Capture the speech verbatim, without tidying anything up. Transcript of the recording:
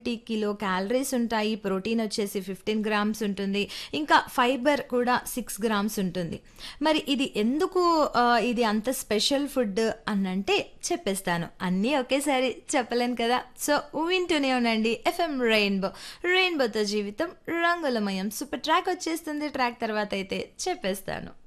Kilo calories ఉంటాయి. Protein వచ్చేసి పదిహేను గ్రామ్స్ ఉంటుంది. ఇంకా ఫైబర్ కూడా ఆరు గ్రామ్స్ ఉంటుంది. మరి ఇది ఎందుకు ఆహ్, ఇది అంత స్పెషల్ ఫుడ్ అనంటే చెప్పేస్తాను. అన్నీ ఒకేసారి చెప్పలేను కదా! సో, వింటూనే ఉండండి ఎఫ్ఎం రెయిన్బో. రెయిన్బోతో జీవితం రంగులమయం. సూపర్ ట్రాక్ వచ్చేస్తుంది. ట్రాక్ తర్వాత అయితే చెప్పేస్తాను.